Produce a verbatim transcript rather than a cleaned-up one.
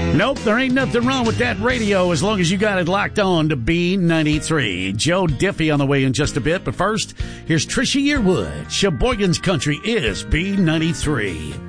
Nope, there ain't nothing wrong with that radio as long as you got it locked on to B ninety-three. Joe Diffie on the way in just a bit, but first, here's Trisha Yearwood. Sheboygan's Country is B ninety-three.